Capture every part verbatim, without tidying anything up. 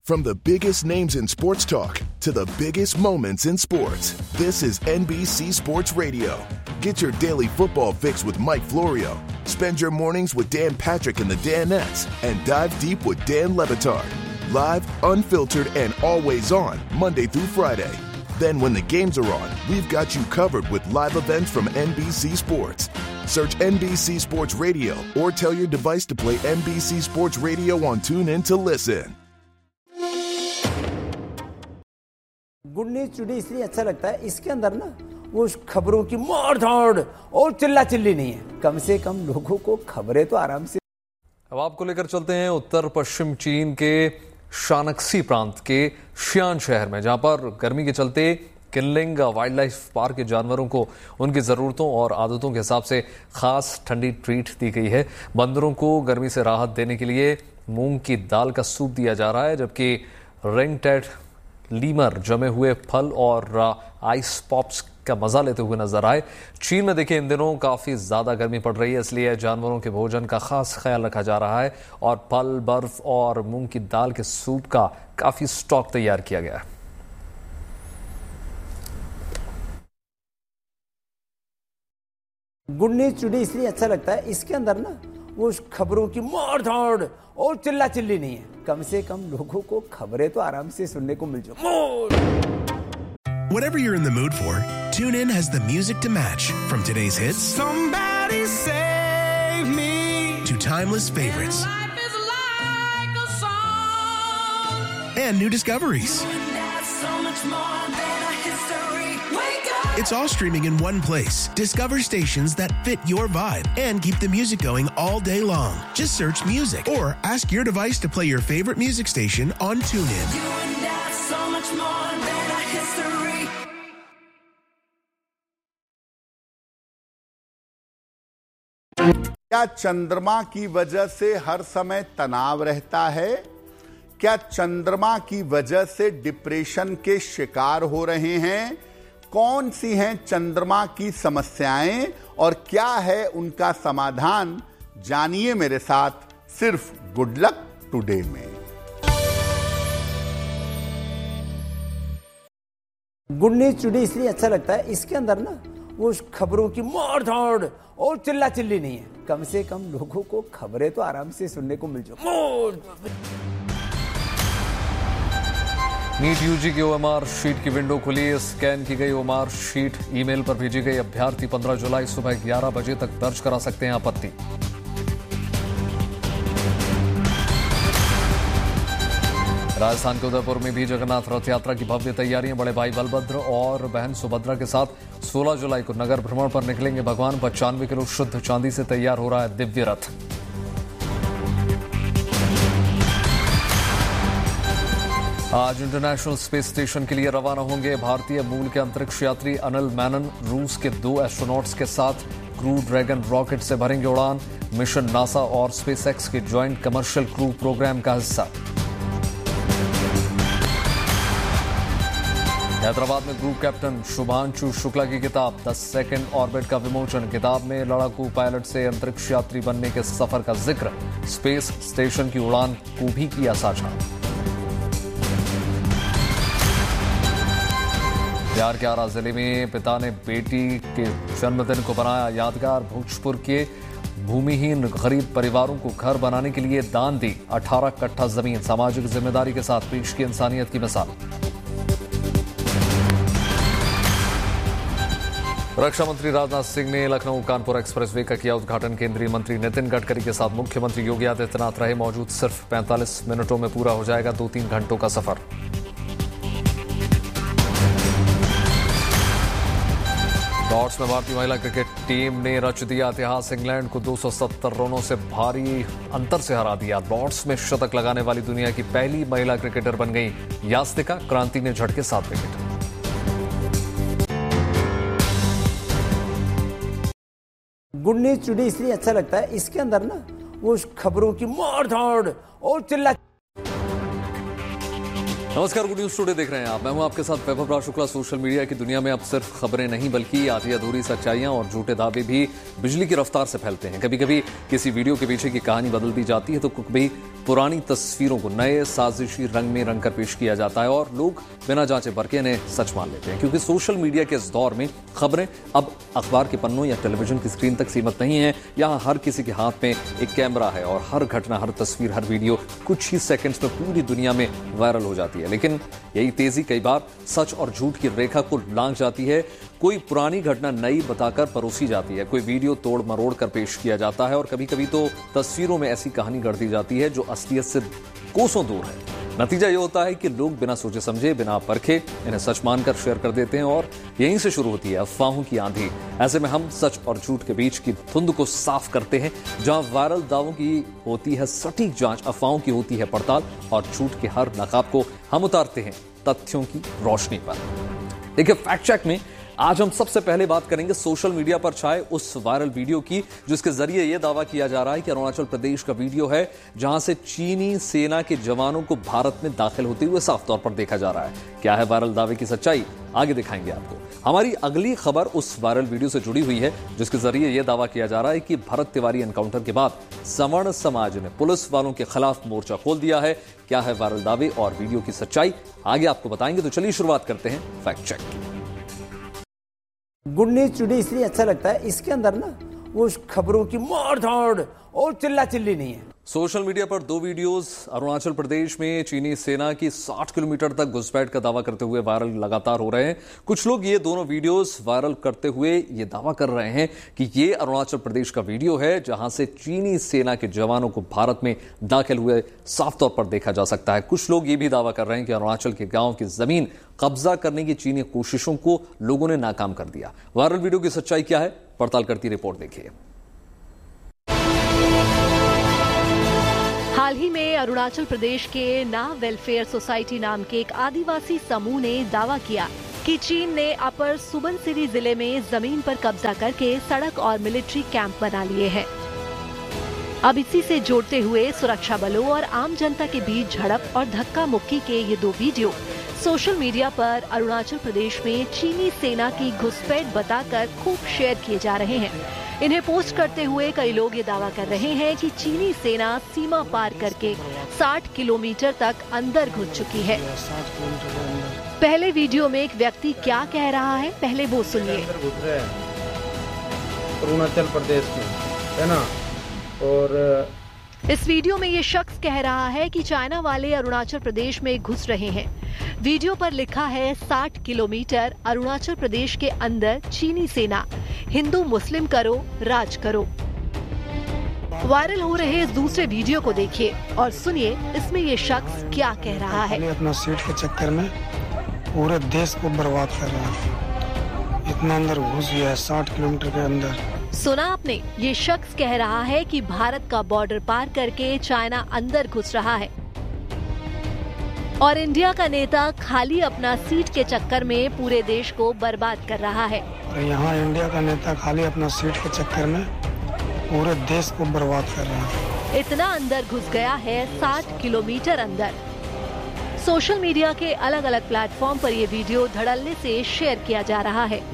From the biggest names in sports talk to the biggest moments in sports, this is N B C Sports Radio. Get your daily football fix with Mike Florio. Spend your mornings with Dan Patrick and the Danettes and dive deep with Dan Le Batard. Live, unfiltered, and always on Monday through Friday. Then when the games are on, we've got you covered with live events from N B C Sports. Search N B C Sports Radio or tell your device to play N B C Sports Radio on TuneIn to listen. Good news today इसलिए अच्छा लगता है, इसके अंदर ना वो खबरों की मार धाड़ और चिल्ला चिल्ली नहीं है, कम से कम लोगों को खबरें तो आराम से। अब आपको लेकर चलते हैं उत्तर पश्चिम चीन के शानक्सी प्रांत के शियान शहर में, जहां पर गर्मी के चलते किनलिंग वाइल्ड लाइफ पार्क के जानवरों को उनकी ज़रूरतों और आदतों के हिसाब से खास ठंडी ट्रीट दी गई है। बंदरों को गर्मी से राहत देने के लिए मूंग की दाल का सूप दिया जा रहा है, जबकि रिंगटेड लीमर जमे हुए फल और आइस पॉप्स का मजा लेते हुए नजर आए। चीन में देखिए इन दिनों काफी ज्यादा गर्मी पड़ रही है, इसलिए जानवरों के भोजन का खास ख्याल रखा जा रहा है और फल, बर्फ और मूंग की दाल के सूप का काफी स्टॉक तैयार किया गया है। गुड न्यूज टुडे इसलिए अच्छा लगता है, इसके अंदर ना वो खबरों की मार धाड़ और चिल्ला चिल्ली नहीं है, कम से कम लोगों को खबरें तो आराम से सुनने को मिल जाए। Whatever you're in the mood for, TuneIn has the music to match, from today's hits Somebody save me to timeless favorites Life is like a song and new discoveries. So much more than a history. Wake up. It's all streaming in one place. Discover stations that fit your vibe and keep the music going all day long. Just search music or ask your device to play your favorite music station on TuneIn. You and I, so much more than a history. क्या चंद्रमा की वजह से हर समय तनाव रहता है? क्या चंद्रमा की वजह से डिप्रेशन के शिकार हो रहे हैं? कौन सी हैं चंद्रमा की समस्याएं और क्या है उनका समाधान? जानिए मेरे साथ सिर्फ गुड लक टुडे में। गुड न्यूज टुडे इसलिए अच्छा लगता है, इसके अंदर ना वो खबरों की मार धाड़ और चिल्ला चिल्ली नहीं है, कम से कम लोगों को खबरें तो आराम से सुनने को मिल जाए। नीट यूजी की ओएमआर शीट की विंडो खुली, स्कैन की गई ओएमआर शीट ईमेल पर भेजी गई। अभ्यर्थी पंद्रह जुलाई सुबह ग्यारह बजे तक दर्ज करा सकते हैं आपत्ति। राजस्थान के उदयपुर में भी जगन्नाथ रथ यात्रा की भव्य तैयारियां। बड़े भाई बलभद्र और बहन सुभद्रा के साथ सोलह जुलाई को नगर भ्रमण पर निकलेंगे भगवान। पचानवे किलो शुद्ध चांदी से तैयार हो रहा है दिव्य रथ। आज इंटरनेशनल स्पेस स्टेशन के लिए रवाना होंगे भारतीय मूल के अंतरिक्ष यात्री अनिल मेनन। रूस के दो एस्ट्रोनॉट्स के साथ क्रू ड्रैगन रॉकेट से भरेंगे उड़ान। मिशन नासा और स्पेस एक्स के ज्वाइंट कमर्शियल क्रू प्रोग्राम का हिस्सा। हैदराबाद में ग्रुप कैप्टन शुभांशु शुक्ला की किताब द सेकंड ऑर्बिट का विमोचन। किताब में लड़ाकू पायलट से अंतरिक्ष यात्री बनने के सफर का जिक्र। स्पेस स्टेशन की उड़ान को भी किया साझा। बिहार के आरा जिले में पिता ने बेटी के जन्मदिन को बनाया यादगार। भोजपुर के भूमिहीन गरीब परिवारों को घर बनाने के लिए दान दी अठारह कट्ठा जमीन। सामाजिक जिम्मेदारी के साथ पेश की इंसानियत की मिसाल। रक्षा मंत्री राजनाथ सिंह ने लखनऊ कानपुर एक्सप्रेसवे का किया उद्घाटन। केंद्रीय मंत्री नितिन गडकरी के साथ मुख्यमंत्री योगी आदित्यनाथ रहे मौजूद। सिर्फ पैंतालीस मिनटों में पूरा हो जाएगा दो तीन घंटों का सफर। लॉर्ड्स में भारतीय महिला क्रिकेट टीम ने रच दिया इतिहास। इंग्लैंड को दो सौ सत्तर रनों से भारी अंतर से हरा दिया। लॉर्ड्स में शतक लगाने वाली दुनिया की पहली महिला क्रिकेटर बन गई यास्तिका। क्रांति ने झटके सात विकेट। गुड न्यूज टुडे इसलिए अच्छा लगता है, इसके अंदर ना वो खबरों की मार धाड़ और चिल्ला नमस्कार, गुड न्यूज टुडे देख रहे हैं आप। मैं हूं आपके साथ वैभव शुक्ला। सोशल मीडिया की दुनिया में अब सिर्फ खबरें नहीं बल्कि आधी अधूरी सच्चाइयां और झूठे दावे भी बिजली की रफ्तार से फैलते हैं। कभी कभी किसी वीडियो के पीछे की कहानी बदल दी जाती है तो कभी पुरानी तस्वीरों को नए साजिशी रंग में रंग कर पेश किया जाता है और लोग बिना जांचे परखे इन्हें सच मान लेते हैं। क्योंकि सोशल मीडिया के इस दौर में खबरें अब अखबार के पन्नों या टेलीविजन की स्क्रीन तक सीमित नहीं है। यहाँ हर किसी के हाथ में एक कैमरा है और हर घटना, हर तस्वीर, हर वीडियो कुछ ही सेकंड्स में पूरी दुनिया में वायरल हो जाती है। लेकिन यही तेजी कई बार सच और झूठ की रेखा को लांघ जाती है। कोई पुरानी घटना नई बताकर परोसी जाती है, कोई वीडियो तोड़ मरोड़ कर पेश किया जाता है और कभी कभी तो तस्वीरों में ऐसी कहानी गढ़ दी जाती है जो असलियत से कोसों दूर है। नतीजा ये होता है कि लोग बिना सोचे समझे, बिना परखे इन्हें सच मानकर शेयर कर देते हैं और यहीं से शुरू होती है अफवाहों की आंधी। ऐसे में हम सच और झूठ के बीच की धुंध को साफ करते हैं। जहां वायरल दावों की होती है सटीक जांच, अफवाहों की होती है पड़ताल और झूठ के हर नकाब को हम उतारते हैं तथ्यों की रोशनी पर। देखिए, फैक्ट चेक में आज हम सबसे पहले बात करेंगे सोशल मीडिया पर छाए उस वायरल वीडियो की जिसके जरिए यह दावा किया जा रहा है कि अरुणाचल प्रदेश का वीडियो है जहां से चीनी सेना के जवानों को भारत में दाखिल होते हुए साफ तौर पर देखा जा रहा है। क्या है वायरल दावे की सच्चाई, आगे दिखाएंगे आपको। हमारी अगली खबर उस वायरल वीडियो से जुड़ी हुई है जिसके जरिए यह दावा किया जा रहा है कि भरत तिवारी एनकाउंटर के बाद सवर्ण समाज ने पुलिस वालों के खिलाफ मोर्चा खोल दिया है। क्या है वायरल दावे और वीडियो की सच्चाई, आगे आपको बताएंगे। तो चलिए शुरुआत करते हैं फैक्ट चेक की। गुड न्यूज टुडे इसलिए अच्छा लगता है, इसके अंदर ना वो खबरों की मार धाड़ और चिल्ला चिल्ली नहीं है। सोशल मीडिया पर दो वीडियोस अरुणाचल प्रदेश में चीनी सेना की साठ किलोमीटर तक घुसपैठ का दावा करते हुए वायरल लगातार हो रहे हैं। कुछ लोग ये दोनों वीडियोस वायरल करते हुए ये दावा कर रहे हैं कि ये अरुणाचल प्रदेश का वीडियो है जहां से चीनी सेना के जवानों को भारत में दाखिल हुए साफ तौर पर देखा जा सकता है। कुछ लोग ये भी दावा कर रहे हैं कि अरुणाचल के गांव की जमीन कब्जा करने की चीनी कोशिशों को लोगों ने नाकाम कर दिया। वायरल वीडियो की सच्चाई क्या है, पड़ताल करती रिपोर्ट देखिए। हाल ही में अरुणाचल प्रदेश के ना वेलफेयर सोसाइटी नाम के एक आदिवासी समूह ने दावा किया कि चीन ने अपर सुबनसिरी जिले में जमीन पर कब्जा करके सड़क और मिलिट्री कैंप बना लिए हैं। अब इसी से जोड़ते हुए सुरक्षा बलों और आम जनता के बीच झड़प और धक्का मुक्की के ये दो वीडियो सोशल मीडिया पर अरुणाचल प्रदेश में चीनी सेना की घुसपैठ बताकर खूब शेयर किए जा रहे हैं। इन्हें पोस्ट करते हुए कई लोग ये दावा कर रहे हैं कि चीनी सेना सीमा पार करके साठ किलोमीटर तक अंदर घुस चुकी है। पहले वीडियो में एक व्यक्ति क्या कह रहा है, पहले वो सुनिए। अरुणाचल प्रदेश में है ना, और इस वीडियो में ये शख्स कह रहा है कि चाइना वाले अरुणाचल प्रदेश में घुस रहे हैं। वीडियो पर लिखा है साठ किलोमीटर अरुणाचल प्रदेश के अंदर चीनी सेना, हिंदू मुस्लिम करो, राज करो। वायरल हो रहे इस दूसरे वीडियो को देखिए और सुनिए इसमें ये शख्स क्या कह रहा है। अपना सीट के चक्कर में पूरे देश को बर्बाद कर रहा है, इतना अंदर घुस गया है साठ किलोमीटर के अंदर। सुना आपने, ये शख्स कह रहा है कि भारत का बॉर्डर पार करके चाइना अंदर घुस रहा है और इंडिया का नेता खाली अपना सीट के चक्कर में पूरे देश को बर्बाद कर रहा है। और यहाँ इंडिया का नेता खाली अपना सीट के चक्कर में पूरे देश को बर्बाद कर रहा है। इतना अंदर घुस गया है, साठ किलोमीटर अंदर। सोशल मीडिया के अलग अलग प्लेटफॉर्म पर ये वीडियो धड़ल्ले से शेयर किया जा रहा है।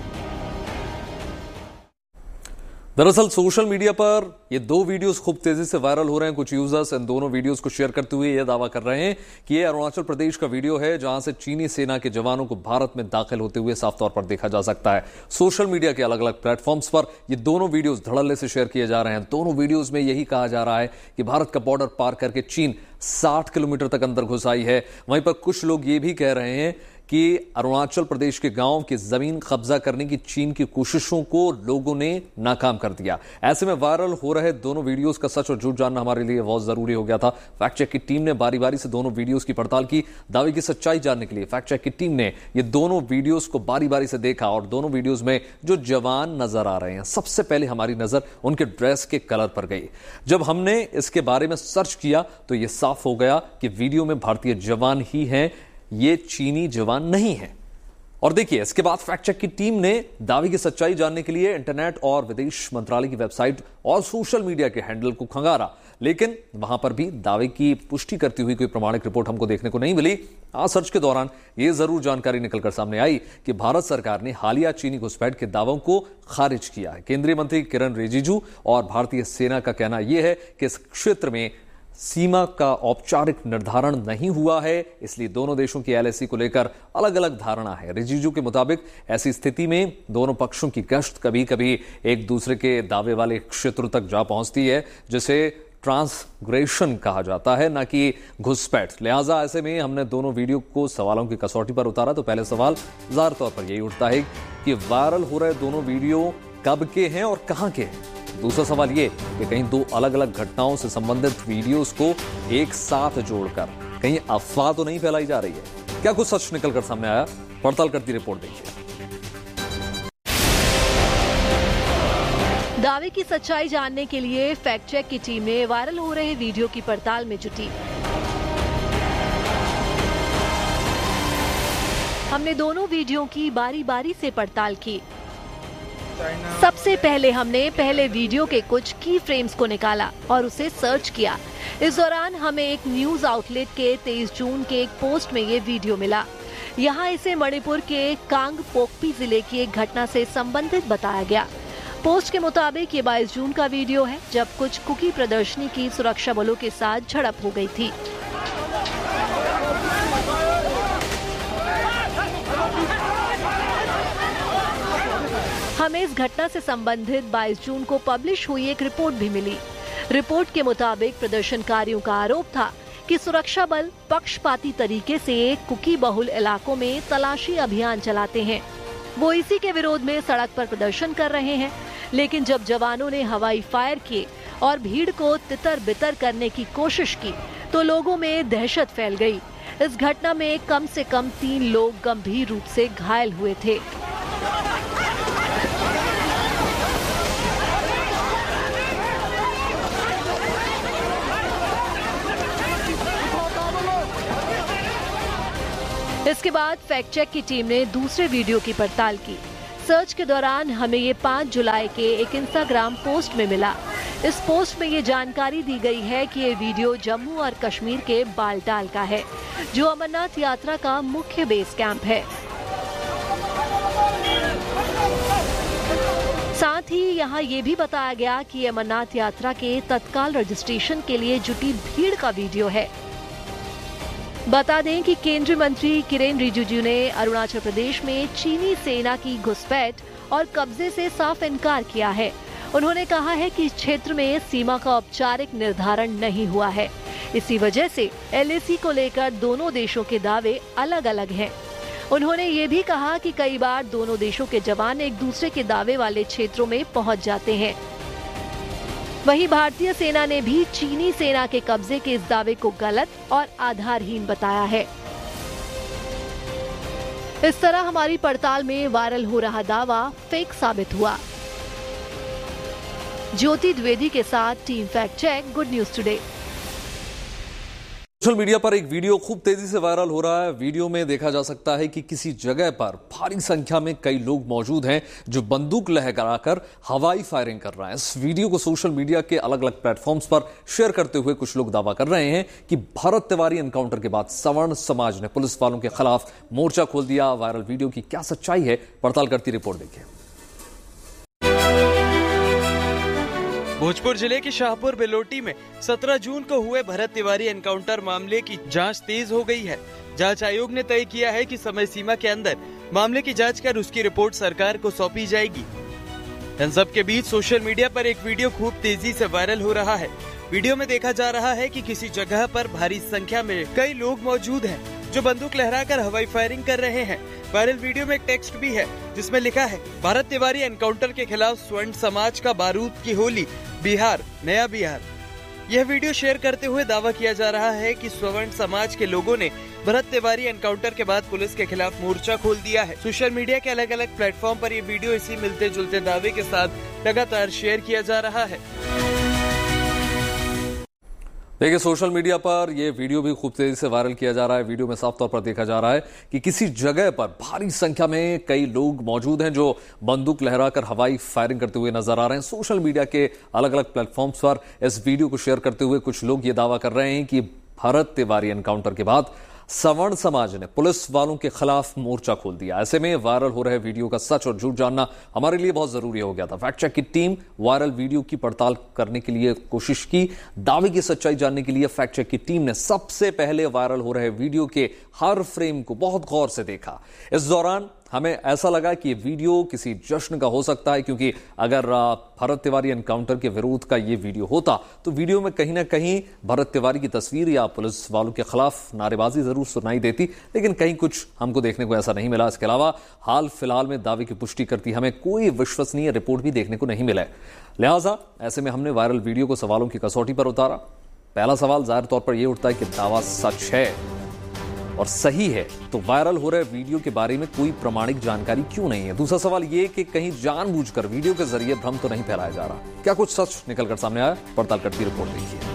दरअसल सोशल मीडिया पर ये दो वीडियोस खूब तेजी से वायरल हो रहे हैं। कुछ यूजर्स इन दोनों वीडियोस को शेयर करते हुए यह दावा कर रहे हैं कि ये अरुणाचल प्रदेश का वीडियो है जहां से चीनी सेना के जवानों को भारत में दाखिल होते हुए साफ तौर पर देखा जा सकता है। सोशल मीडिया के अलग अलग प्लेटफॉर्म्स पर ये दोनों वीडियोस धड़ल्ले से शेयर किए जा रहे हैं। दोनों वीडियोस में यही कहा जा रहा है कि भारत का बॉर्डर पार करके चीन साठ किलोमीटर तक अंदर घुस आई है। वहीं पर कुछ लोग ये भी कह रहे हैं कि अरुणाचल प्रदेश के गांव की जमीन कब्जा करने की चीन की कोशिशों को लोगों ने नाकाम कर दिया। ऐसे में वायरल हो रहे दोनों वीडियोस का सच और झूठ जानना हमारे लिए बहुत जरूरी हो गया था। फैक्ट चेक की टीम ने बारी बारी से दोनों वीडियोस की पड़ताल की। दावे की सच्चाई जानने के लिए फैक्ट चेक की टीम ने ये दोनों वीडियोस को बारी बारी से देखा और दोनों वीडियोस में जो जवान नजर आ रहे हैं, सबसे पहले हमारी नजर उनके ड्रेस के कलर पर गई। जब हमने इसके बारे में सर्च किया तो यह साफ हो गया कि वीडियो में भारतीय जवान ही हैं, ये चीनी जवान नहीं है। और देखिए, इसके बाद फैक्ट चेक की टीम ने दावे की सच्चाई जानने के लिए इंटरनेट और विदेश मंत्रालय की वेबसाइट और सोशल मीडिया के हैंडल को खंगारा, लेकिन वहां पर भी दावे की पुष्टि करती हुई कोई प्रमाणिक रिपोर्ट हमको देखने को नहीं मिली। आज सर्च के दौरान ये जरूर जानकारी निकलकर सामने आई कि भारत सरकार ने हालिया चीनी घुसपैठ के दावों को खारिज किया है। केंद्रीय मंत्री किरण रिजिजू और भारतीय सेना का कहना यह है कि इस क्षेत्र में सीमा का औपचारिक निर्धारण नहीं हुआ है, इसलिए दोनों देशों की एलएसी को लेकर अलग अलग धारणा है। रिजिजू के मुताबिक ऐसी स्थिति में दोनों पक्षों की गश्त कभी कभी एक दूसरे के दावे वाले क्षेत्रों तक जा पहुंचती है, जिसे ट्रांसग्रेशन कहा जाता है, न कि घुसपैठ। लिहाजा ऐसे में हमने दोनों वीडियो को सवालों की कसौटी पर उतारा तो पहले सवाल ज़ाहिर तौर पर यही उठता है कि वायरल हो रहे दोनों वीडियो कब के हैं और कहां के हैं। दूसरा सवाल ये कि कहीं दो अलग अलग घटनाओं से संबंधित वीडियोस को एक साथ जोड़कर कहीं अफवाह तो नहीं फैलाई जा रही है। क्या कुछ सच निकलकर सामने आया, पड़ताल करती रिपोर्ट देखिए। दावे की सच्चाई जानने के लिए फैक्ट चेक की टीम ने वायरल हो रहे वीडियो की पड़ताल में जुटी। हमने दोनों वीडियो की बारी बारी से पड़ताल की। सबसे पहले हमने पहले वीडियो के कुछ की फ्रेम्स को निकाला और उसे सर्च किया। इस दौरान हमें एक न्यूज आउटलेट के तेईस जून के एक पोस्ट में ये वीडियो मिला। यहाँ इसे मणिपुर के कांगपोकपी जिले की एक घटना से संबंधित बताया गया। पोस्ट के मुताबिक ये बाईस जून का वीडियो है, जब कुछ कुकी प्रदर्शनी की सुरक्षा बलों के साथ झड़प हो गई थी। हमें इस घटना से संबंधित बाईस जून को पब्लिश हुई एक रिपोर्ट भी मिली। रिपोर्ट के मुताबिक प्रदर्शनकारियों का आरोप था कि सुरक्षा बल पक्षपाती तरीके से कुकी बहुल इलाकों में तलाशी अभियान चलाते हैं। वो इसी के विरोध में सड़क पर प्रदर्शन कर रहे हैं, लेकिन जब जवानों ने हवाई फायर किए और भीड़ को तितर बितर करने की कोशिश की तो लोगों में दहशत फैल गई। इस घटना में कम से कम तीन लोग गंभीर रूप से घायल हुए थे। इसके बाद फैक्ट चेक की टीम ने दूसरे वीडियो की पड़ताल की। सर्च के दौरान हमें ये पाँच जुलाई के एक इंस्टाग्राम पोस्ट में मिला। इस पोस्ट में ये जानकारी दी गई है कि ये वीडियो जम्मू और कश्मीर के बालटाल का है, जो अमरनाथ यात्रा का मुख्य बेस कैंप है। साथ ही यहाँ ये भी बताया गया कि अमरनाथ यात्रा के तत्काल रजिस्ट्रेशन के लिए जुटी भीड़ का वीडियो है। बता दें कि केंद्रीय मंत्री किरेन रिजिजू ने अरुणाचल प्रदेश में चीनी सेना की घुसपैठ और कब्जे से साफ इनकार किया है। उन्होंने कहा है कि इस क्षेत्र में सीमा का औपचारिक निर्धारण नहीं हुआ है। इसी वजह से एलएसी को लेकर दोनों देशों के दावे अलग अलग हैं। उन्होंने ये भी कहा कि कई बार दोनों देशों के जवान एक दूसरे के दावे वाले क्षेत्रों में पहुंच जाते हैं। वहीं भारतीय सेना ने भी चीनी सेना के कब्जे के इस दावे को गलत और आधारहीन बताया है। इस तरह हमारी पड़ताल में वायरल हो रहा दावा फेक साबित हुआ। ज्योति द्विवेदी के साथ team fact check, good news today. Social media पर एक वीडियो खूब तेजी से वायरल हो रहा है। वीडियो में देखा जा सकता है कि किसी जगह पर भारी संख्या में कई लोग मौजूद हैं जो बंदूक लहराकर हवाई फायरिंग कर रहे हैं। इस वीडियो को सोशल मीडिया के अलग अलग प्लेटफॉर्म्स पर शेयर करते हुए कुछ लोग दावा कर रहे हैं कि भरत तिवारी एनकाउंटर के बाद सवर्ण समाज ने पुलिस वालों के खिलाफ मोर्चा खोल दिया। वायरल वीडियो की क्या सच्चाई है, पड़ताल करती रिपोर्ट देखिए। भोजपुर जिले के शाहपुर बेलोटी में सत्रह जून को हुए भरत तिवारी एनकाउंटर मामले की जांच तेज हो गई है। जांच आयोग ने तय किया है कि समय सीमा के अंदर मामले की जांच कर उसकी रिपोर्ट सरकार को सौंपी जाएगी। इन सब के बीच सोशल मीडिया पर एक वीडियो खूब तेजी से वायरल हो रहा है। वीडियो में देखा जा रहा है कि किसी जगह पर भारी संख्या में कई लोग मौजूद हैं जो बंदूक लहराकर हवाई फायरिंग कर रहे हैं। वायरल वीडियो में एक टेक्स्ट भी है जिसमें लिखा है, भरत तिवारी एनकाउंटर के खिलाफ स्वर्ण समाज का बारूद की होली, बिहार नया बिहार। यह वीडियो शेयर करते हुए दावा किया जा रहा है कि स्वर्ण समाज के लोगों ने भरत तिवारी एनकाउंटर के बाद पुलिस के खिलाफ मोर्चा खोल दिया है। सोशल मीडिया के अलग अलग प्लेटफॉर्म पर यह वीडियो इसी मिलते जुलते दावे के साथ लगातार शेयर किया जा रहा है। देखिए, सोशल मीडिया पर यह वीडियो भी खूब तेजी से वायरल किया जा रहा है। वीडियो में साफ तौर पर देखा जा रहा है कि किसी जगह पर भारी संख्या में कई लोग मौजूद हैं जो बंदूक लहराकर हवाई फायरिंग करते हुए नजर आ रहे हैं। सोशल मीडिया के अलग अलग प्लेटफॉर्म्स पर इस वीडियो को शेयर करते हुए कुछ लोग ये दावा कर रहे हैं कि भरत तिवारी एनकाउंटर के बाद सवर्ण समाज ने पुलिस वालों के खिलाफ मोर्चा खोल दिया। ऐसे में वायरल हो रहे वीडियो का सच और झूठ जानना हमारे लिए बहुत जरूरी हो गया था। फैक्ट चेक की टीम वायरल वीडियो की पड़ताल करने के लिए कोशिश की। दावे की सच्चाई जानने के लिए फैक्ट चेक की टीम ने सबसे पहले वायरल हो रहे वीडियो के हर फ्रेम को बहुत गौर से देखा। इस दौरान हमें ऐसा लगा कि ये वीडियो किसी जश्न का हो सकता है, क्योंकि अगर भरत तिवारी एनकाउंटर के विरोध का ये वीडियो होता तो वीडियो में कहीं ना कहीं भरत तिवारी की तस्वीर या पुलिस वालों के खिलाफ नारेबाजी जरूर सुनाई देती, लेकिन कहीं कुछ हमको देखने को ऐसा नहीं मिला। इसके अलावा हाल फिलहाल में दावे की पुष्टि करती हमें कोई विश्वसनीय रिपोर्ट भी देखने को नहीं मिला है। लिहाजा ऐसे में हमने वायरल वीडियो को सवालों की कसौटी पर उतारा। पहला सवाल जाहिर तौर पर यह उठता है कि दावा सच है और सही है तो वायरल हो रहे वीडियो के बारे में कोई प्रमाणिक जानकारी क्यों नहीं है। दूसरा सवाल यह कि कहीं जानबूझकर वीडियो के जरिए भ्रम तो नहीं फैलाया जा रहा। क्या कुछ सच निकलकर सामने आया? पड़ताल करती रिपोर्ट देखिए।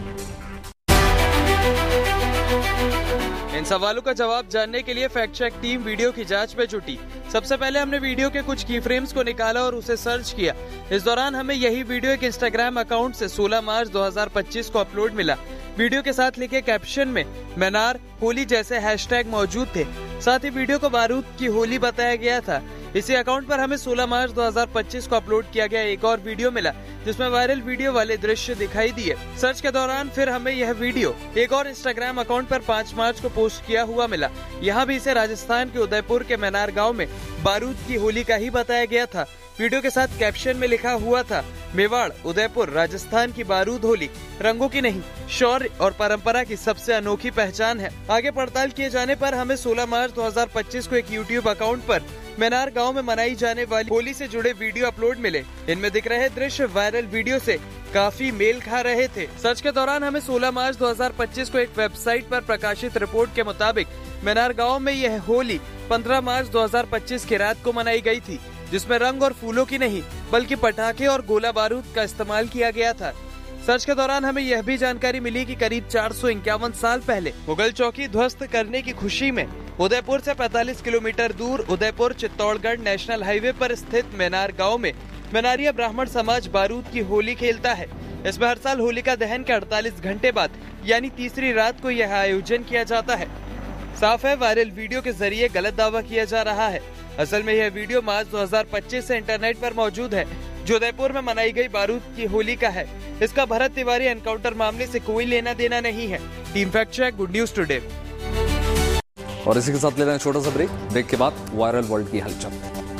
इन सवालों का जवाब जानने के लिए फैक्ट चेक टीम वीडियो की जांच में जुटी। सबसे पहले हमने वीडियो के कुछ की फ्रेम्स को निकाला और उसे सर्च किया। इस दौरान हमें यही वीडियो एक इंस्टाग्राम अकाउंट से सोलह मार्च दो हज़ार पच्चीस को अपलोड मिला। वीडियो के साथ लिखे कैप्शन में मैनार होली जैसे हैशटैग मौजूद थे। साथ ही वीडियो को बारूद की होली बताया गया था। इसी अकाउंट पर हमें सोलह मार्च दो हज़ार पच्चीस को अपलोड किया गया एक और वीडियो मिला, जिसमें वायरल वीडियो वाले दृश्य दिखाई दिए। सर्च के दौरान फिर हमें यह वीडियो एक और इंस्टाग्राम अकाउंट पर पाँच मार्च को पोस्ट किया हुआ मिला। यहाँ भी इसे राजस्थान के उदयपुर के मैनार गाँव में बारूद की होली का ही बताया गया था। वीडियो के साथ कैप्शन में लिखा हुआ था, मेवाड़ उदयपुर राजस्थान की बारूद होली रंगों की नहीं, शौर्य और परंपरा की सबसे अनोखी पहचान है। आगे पड़ताल किए जाने पर हमें सोलह मार्च दो हज़ार पच्चीस को एक यूट्यूब अकाउंट पर मैनार गांव में मनाई जाने वाली होली से जुड़े वीडियो अपलोड मिले। इनमें दिख रहे दृश्य वायरल वीडियो से काफी मेल खा रहे थे। सर्च के दौरान हमें सोलह मार्च दो हज़ार पच्चीस को एक वेबसाइट पर प्रकाशित रिपोर्ट के मुताबिक मैनार गांव में यह होली पंद्रह मार्च दो हज़ार पच्चीस की रात को मनाई गई थी, जिसमें रंग और फूलों की नहीं बल्कि पटाखे और गोला बारूद का इस्तेमाल किया गया था। सर्च के दौरान हमें यह भी जानकारी मिली कि करीब चार सौ इक्यावन साल पहले मुगल चौकी ध्वस्त करने की खुशी में उदयपुर से पैंतालीस किलोमीटर दूर उदयपुर चित्तौड़गढ़ नेशनल हाईवे पर स्थित मैनार गांव में मैनारिया ब्राह्मण समाज बारूद की होली खेलता है। इसमें हर साल होलिका दहन के अड़तालीस घंटे बाद यानी तीसरी रात को यह आयोजन किया जाता है। साफ है वायरल वीडियो के जरिए गलत दावा किया जा रहा है। असल में यह वीडियो मार्च दो हज़ार पच्चीस से इंटरनेट पर मौजूद है, जो उदयपुर में मनाई गई बारूद की होली का है। इसका भरत तिवारी एनकाउंटर मामले से कोई लेना देना नहीं है। Team fact check, good news today. और इसी के साथ ले रहे हैं छोटा सा ब्रेक। ब्रेक के बाद वायरल वर्ल्ड की हलचल।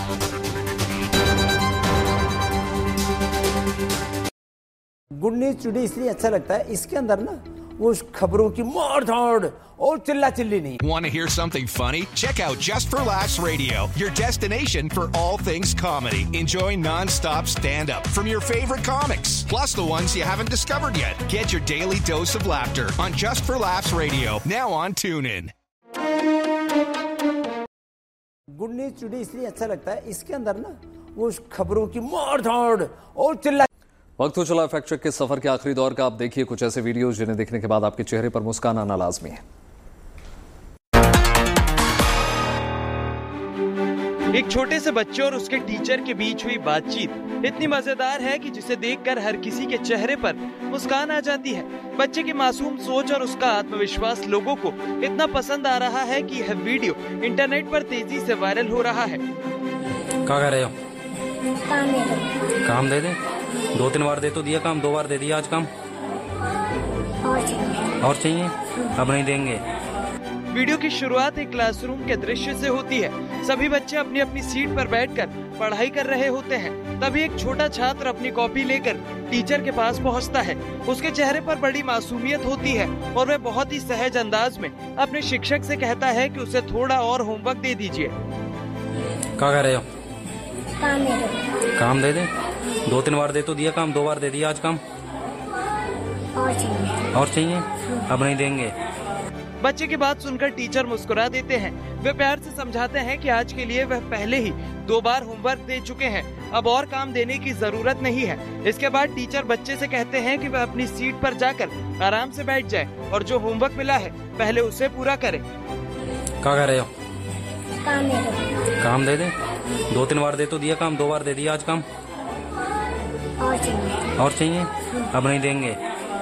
गुड न्यूज टुडे इसलिए अच्छा लगता है, इसके अंदर ना वो खबरों की मार धाड़ और चिल्ला चिल्ली नहीं। Want to hear something funny? Check out Just for Laughs Radio, your destination for all things comedy. Enjoy non-stop stand-up from your favorite comics, plus the ones you haven't discovered yet. Get your daily dose of laughter on Just for Laughs Radio, now on TuneIn. Good news today इसलिए अच्छा लगता है, इसके अंदर ना वो खबरों की मार धाड़ और चिल्ला। वक्त हो चला फैक्ट चेक के सफर के आखिरी दौर का। आप देखिए कुछ ऐसे वीडियोस जिन्हें देखने के बाद आपके चेहरे पर मुस्कान आना लाजमी है। एक छोटे से बच्चे और उसके टीचर के बीच हुई बातचीत इतनी मजेदार है कि जिसे देखकर हर किसी के चेहरे पर मुस्कान आ जाती है। बच्चे की मासूम सोच और उसका आत्मविश्वास लोगों को इतना पसंद आ रहा है कि यह वीडियो इंटरनेट पर तेजी से वायरल हो रहा है। क्या कर रहे हो? काम दे दो। काम दे दे? दो तीन बार दे तो दिया काम, दो बार दे दिया आज काम। और चाहिए? और चाहिए? अब नहीं देंगे। वीडियो की शुरुआत एक क्लासरूम के दृश्य से होती है। सभी बच्चे अपनी अपनी सीट पर बैठकर पढ़ाई कर रहे होते हैं। तभी एक छोटा छात्र अपनी कॉपी लेकर टीचर के पास पहुंचता है। उसके चेहरे पर बड़ी मासूमियत होती है और वह बहुत ही सहज अंदाज में अपने शिक्षक से कहता है कि उसे थोड़ा और होमवर्क दे दीजिए। क्या कर रहे हो? काम दे दो। काम दे दे? दो तीन बार दे तो दिया काम, दो बार दे दिया आज काम। और चाहिए? और चाहिए? अब नहीं देंगे। बच्चे की बात सुनकर टीचर मुस्कुरा देते हैं। वे प्यार से समझाते हैं कि आज के लिए वह पहले ही दो बार होमवर्क दे चुके हैं, अब और काम देने की जरूरत नहीं है। इसके बाद टीचर बच्चे से कहते हैं कि वह अपनी सीट पर जाकर आराम से बैठ जाए और जो होमवर्क मिला है पहले उसे पूरा करे। क्या कर रहे हो? काम दे दो। काम दे दे? दो तीन बार दे तो दिया काम, दो बार दे दिया आज काम। और चाहिए? और चाहिए? अब नहीं देंगे।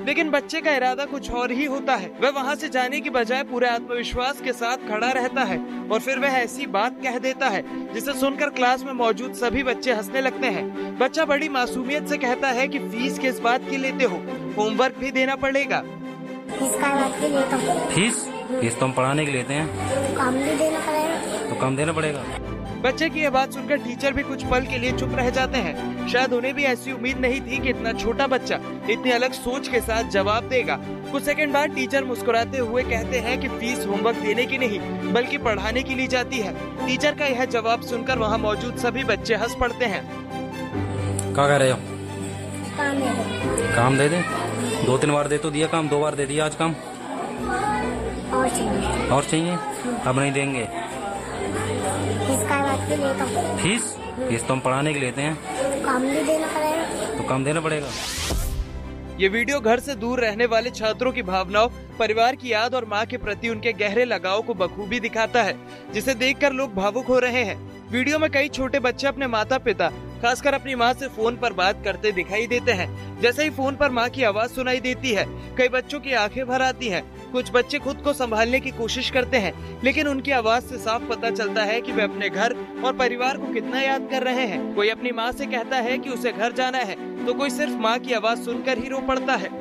लेकिन बच्चे का इरादा कुछ और ही होता है। वह वहाँ से जाने की बजाय पूरे आत्मविश्वास के साथ खड़ा रहता है और फिर वह ऐसी बात कह देता है जिसे सुनकर क्लास में मौजूद सभी बच्चे हंसने लगते हैं। बच्चा बड़ी मासूमियत से कहता है कि फीस किस बात की लेते हो, होमवर्क भी देना पड़ेगा। फीस का बात की लेता हूँ। फीस फीस तो हम पढ़ाने के लेते हैं। काम भी देना पड़ेगा। तो काम देना पड़ेगा। बच्चे की यह बात सुनकर टीचर भी कुछ पल के लिए चुप रह जाते हैं। शायद उन्हें भी ऐसी उम्मीद नहीं थी कि इतना छोटा बच्चा इतनी अलग सोच के साथ जवाब देगा। कुछ सेकंड बाद टीचर मुस्कुराते हुए कहते हैं कि फीस होमवर्क देने की नहीं बल्कि पढ़ाने की ली जाती है। टीचर का यह जवाब सुनकर वहाँ मौजूद सभी बच्चे हंस पड़ते हैं। क्या कह रहे हो? काम दे दो। काम दे दे? दो तीन बार दे तो दिया काम, दो बार दे दिया आज काम। और चाहिए। और चाहिए? अब नहीं देंगे। फीस का बात की लेता हूँ। फीस फीस तो हम पढ़ाने के लेते हैं। काम भी देना पड़ेगा। तो काम देना पड़ेगा। ये वीडियो घर से दूर रहने वाले छात्रों की भावनाओं, परिवार की याद और माँ के प्रति उनके गहरे लगाव को बखूबी दिखाता है, जिसे देखकर लोग भावुक हो रहे हैं। वीडियो में कई छोटे बच्चे अपने माता पिता, खासकर अपनी माँ से फोन पर बात करते दिखाई देते हैं। जैसे ही फोन पर माँ की आवाज सुनाई देती है, कई बच्चों की आंखें भर आती हैं। कुछ बच्चे खुद को संभालने की कोशिश करते हैं, लेकिन उनकी आवाज से साफ पता चलता है कि वे अपने घर और परिवार को कितना याद कर रहे हैं। कोई अपनी माँ से कहता है कि उसे घर जाना है, तो कोई सिर्फ माँ की आवाज सुनकर ही रो पड़ता है।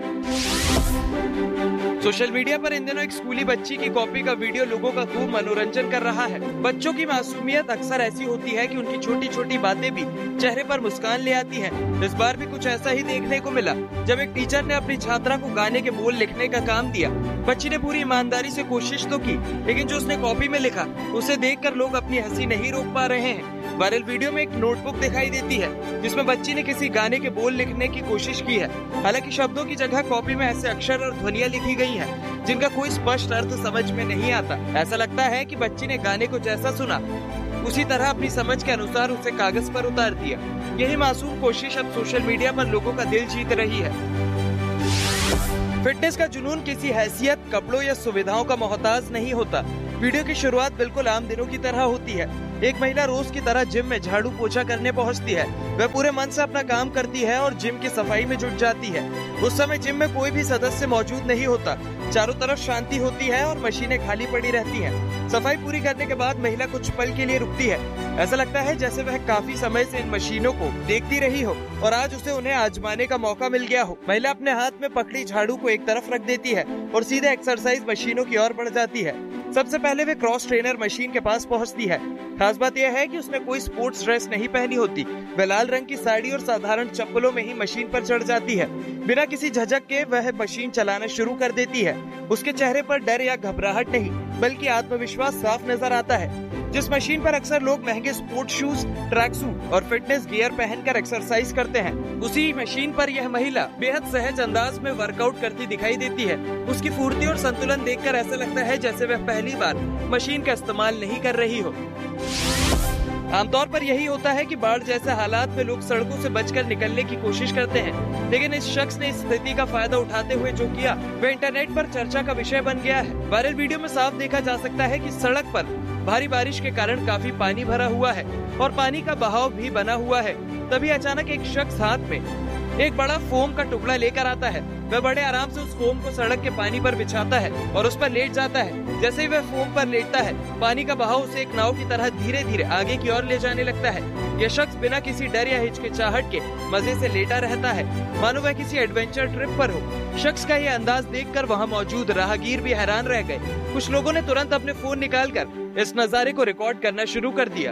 सोशल मीडिया पर इन दिनों एक स्कूली बच्ची की कॉपी का वीडियो लोगों का खूब मनोरंजन कर रहा है। बच्चों की मासूमियत अक्सर ऐसी होती है कि उनकी छोटी छोटी बातें भी चेहरे पर मुस्कान ले आती हैं। इस बार भी कुछ ऐसा ही देखने को मिला, जब एक टीचर ने अपनी छात्रा को गाने के बोल लिखने का काम दिया। बच्ची ने पूरी ईमानदारी से कोशिश तो की, लेकिन जो उसने कॉपी में लिखा उसे देखकर लोग अपनी हंसी नहीं रोक पा रहे हैं। वायरल वीडियो में एक नोटबुक दिखाई देती है, जिसमें बच्ची ने किसी गाने के बोल लिखने की कोशिश की है। हालांकि शब्दों की जगह कॉपी में ऐसे अक्षर और ध्वनियाँ लिखी गई हैं, जिनका कोई स्पष्ट अर्थ समझ में नहीं आता। ऐसा लगता है कि बच्ची ने गाने को जैसा सुना, उसी तरह अपनी समझ के अनुसार उसे कागज पर उतार दिया। यही मासूम कोशिश अब सोशल मीडिया पर लोगों का दिल जीत रही है। फिटनेस का जुनून किसी हैसियत, कपड़ों या सुविधाओं का मोहताज नहीं होता। वीडियो की शुरुआत बिल्कुल आम दिनों की तरह होती है। एक महिला रोज की तरह जिम में झाड़ू पोछा करने पहुंचती है। वह पूरे मन से अपना काम करती है और जिम की सफाई में जुट जाती है। उस समय जिम में कोई भी सदस्य मौजूद नहीं होता। चारों तरफ शांति होती है और मशीनें खाली पड़ी रहती हैं। सफाई पूरी करने के बाद महिला कुछ पल के लिए रुकती है। ऐसा लगता है जैसे वह काफी समय से इन मशीनों को देखती रही हो और आज उसे उन्हें आजमाने का मौका मिल गया हो। महिला अपने हाथ में पकड़ी झाड़ू को एक तरफ रख देती है और सीधे एक्सरसाइज मशीनों की ओर बढ़ जाती है। सबसे पहले वे क्रॉस ट्रेनर मशीन के पास पहुंचती है। खास बात यह है कि उसने कोई स्पोर्ट्स ड्रेस नहीं पहनी होती। वह लाल रंग की साड़ी और साधारण चप्पलों में ही मशीन पर चढ़ जाती है। बिना किसी झिझक के वह मशीन चलाना शुरू कर देती है। उसके चेहरे पर डर या घबराहट नहीं, बल्कि आत्मविश्वास साफ नजर आता है। जिस मशीन पर अक्सर लोग महंगे स्पोर्ट्स शूज, ट्रैक सूट और फिटनेस गियर पहनकर एक्सरसाइज करते हैं, उसी मशीन पर यह महिला बेहद सहज अंदाज में वर्कआउट करती दिखाई देती है। उसकी फुर्ती और संतुलन देखकर ऐसा लगता है जैसे वह पहली बार मशीन का इस्तेमाल नहीं कर रही हो। आमतौर पर यही होता है कि बाढ़ जैसे हालात में लोग सड़कों से बचकर निकलने की कोशिश करते हैं, लेकिन इस शख्स ने इस स्थिति का फायदा उठाते हुए जो किया वह इंटरनेट पर चर्चा का विषय बन गया है। वायरल वीडियो में साफ देखा जा सकता है कि सड़क पर भारी बारिश के कारण काफी पानी भरा हुआ है और पानी का बहाव भी बना हुआ है। तभी अचानक एक शख्स हाथ में एक बड़ा फोम का टुकड़ा लेकर आता है। वह बड़े आराम से उस फोम को सड़क के पानी पर बिछाता है और उस पर लेट जाता है। जैसे ही वह फोम पर लेटता है, पानी का बहाव उसे एक नाव की तरह धीरे धीरे आगे की ओर ले जाने लगता है। यह शख्स बिना किसी डर या हिचकिचाहट के मजे से लेटा रहता है, मानो वह किसी एडवेंचर ट्रिप पर हो। शख्स का यह अंदाज देखकर वहाँ मौजूद राहगीर भी हैरान रह गए। कुछ लोगों ने तुरंत अपने फोन निकालकर इस नजारे को रिकॉर्ड करना शुरू कर दिया।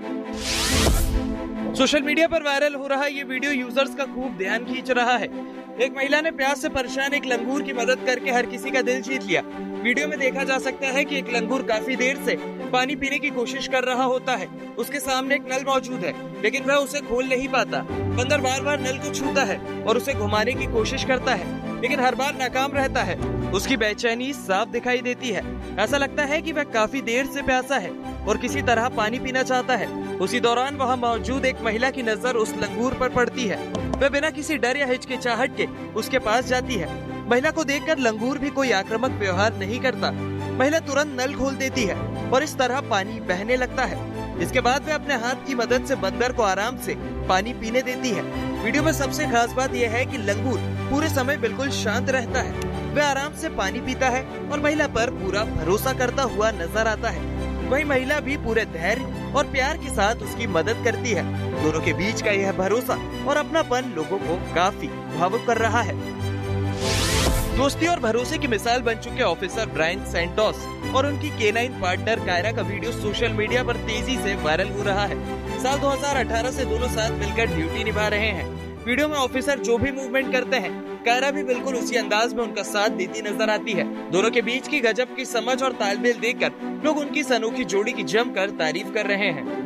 सोशल मीडिया पर वायरल हो रहा ये वीडियो यूजर्स का खूब ध्यान खींच रहा है। एक महिला ने प्यास से परेशान एक लंगूर की मदद करके हर किसी का दिल जीत लिया। वीडियो में देखा जा सकता है कि एक लंगूर काफी देर से पानी पीने की कोशिश कर रहा होता है। उसके सामने एक नल मौजूद है, लेकिन वह उसे खोल नहीं पाता। बंदर बार बार नल को छूता है और उसे घुमाने की कोशिश करता है, लेकिन हर बार नाकाम रहता है। उसकी बेचैनी साफ दिखाई देती है। ऐसा लगता है कि वह काफी देर से प्यासा है और किसी तरह पानी पीना चाहता है। उसी दौरान वहाँ मौजूद एक महिला की नजर उस लंगूर पर पड़ती है। वह बिना किसी डर या हिचकिचाहट के उसके पास जाती है। महिला को देखकर लंगूर भी कोई आक्रामक व्यवहार नहीं करता। महिला तुरंत नल खोल देती है और इस तरह पानी बहने लगता है। इसके बाद वह अपने हाथ की मदद से बंदर को आराम से पानी पीने देती है। वीडियो में सबसे खास बात यह है कि लंगूर पूरे समय बिल्कुल शांत रहता है। वह आराम से पानी पीता है और महिला पर पूरा भरोसा करता हुआ नजर आता है। वहीं महिला भी पूरे धैर्य और प्यार के साथ उसकी मदद करती है। दोनों के बीच का यह भरोसा और अपनापन लोगों को काफी भावुक कर रहा है। दोस्ती और भरोसे की मिसाल बन चुके ऑफिसर ब्रायन सैंटोस और उनकी केनाइन पार्टनर कायरा का वीडियो सोशल मीडिया पर तेजी से वायरल हो रहा है। साल दो हज़ार अठारह से दोनों साथ मिलकर ड्यूटी निभा रहे हैं। वीडियो में ऑफिसर जो भी मूवमेंट करते हैं, कायरा भी बिल्कुल उसी अंदाज में उनका साथ देती नजर आती है। दोनों के बीच की गजब की समझ और तालमेल देखकर लोग उनकी इस अनोखी जोड़ी की जमकर तारीफ कर रहे हैं।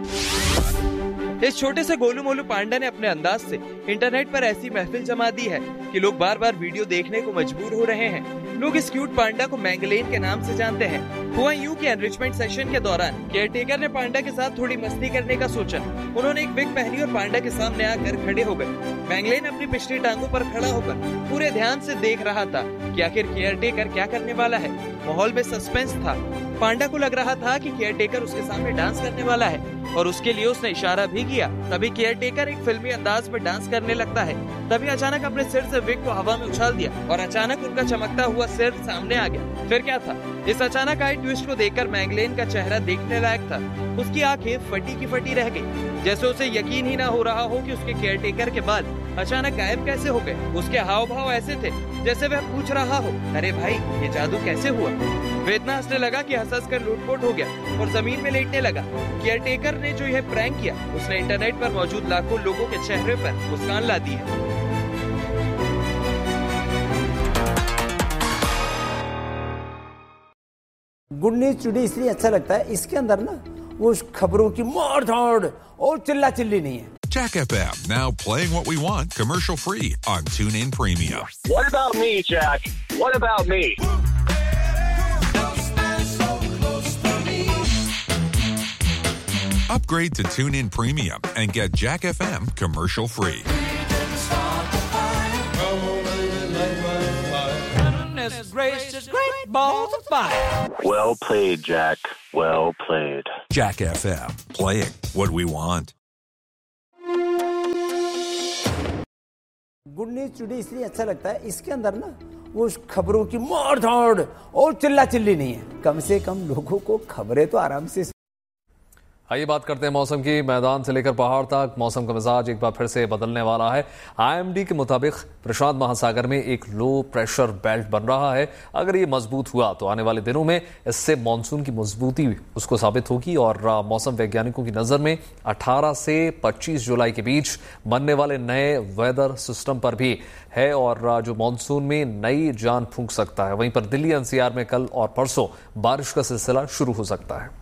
इस छोटे से गोलू मोलू पांडा ने अपने अंदाज से इंटरनेट पर ऐसी महफिल जमा दी है कि लोग बार बार वीडियो देखने को मजबूर हो रहे हैं। लोग इस क्यूट पांडा को मैंगलेन के नाम से जानते हैं। हुआ यूं कि एनरिचमेंट सेशन के दौरान केयरटेकर ने पांडा के साथ थोड़ी मस्ती करने का सोचा। उन्होंने एक विग पहनी और पांडा के सामने आकर खड़े हो गए। मैंगलेन अपनी पिछली टांगों पर खड़ा होकर पूरे ध्यान से देख रहा था कि आखिर केयरटेकर क्या करने वाला है। माहौल में सस्पेंस था। पांडा को लग रहा था कि केयरटेकर उसके सामने डांस करने वाला है और उसके लिए उसने इशारा भी किया। तभी केयरटेकर एक फिल्मी अंदाज में डांस करने लगता है। तभी अचानक अपने सिर से विग को हवा में उछाल दिया और अचानक उनका चमकता हुआ सिर सामने आ गया। फिर क्या था? इस अचानक आए ट्विस्ट को देखकर मैंगलेन का चेहरा देखने लायक था। उसकी आंखें फटी की फटी रह गई, जैसे उसे यकीन ही ना हो रहा हो कि उसके केयरटेकर के बाल अचानक गायब कैसे हो गए। उसके हाव भाव ऐसे थे जैसे वह पूछ रहा हो, अरे भाई ये जादू कैसे हुआ? वह इतना हंसने लगा कि हंस हंस कर लूटपोट हो गया और जमीन में लेटने लगा। केयरटेकर ने जो यह प्रैंक किया, उसने इंटरनेट पर मौजूद लाखों लोगों के चेहरे पर मुस्कान ला दी है। गुड न्यूज टुडे इसलिए अच्छा लगता है, इसके अंदर ना वो खबरों की मार धाड़ और चिल्ला चिल्ली नहीं है। Jack F M, now playing what we want commercial free on TuneIn Premium. What about me, Jack? What about me? Upgrade to TuneIn Premium and get Jack F M commercial free. Well played, Jack. Well played. Jack F M, playing what we want. Good news today इसलिए अच्छा लगता है, इसके अंदर ना वो खबरों की मार धाड़ और चिल्ला चिल्ली नहीं है। कम से कम लोगों को खबरें तो आराम से। आइए बात करते हैं मौसम की। मैदान से लेकर पहाड़ तक मौसम का मिजाज एक बार फिर से बदलने वाला है। आईएमडी के मुताबिक प्रशांत महासागर में एक लो प्रेशर बेल्ट बन रहा है। अगर ये मजबूत हुआ तो आने वाले दिनों में इससे मानसून की मजबूती उसको साबित होगी और मौसम वैज्ञानिकों की नज़र में अठारह से पच्चीस जुलाई के बीच बनने वाले नए वेदर सिस्टम पर भी है और जो मानसून में नई जान फूंक सकता है। वहीं पर दिल्ली एनसीआर में कल और परसों बारिश का सिलसिला शुरू हो सकता है।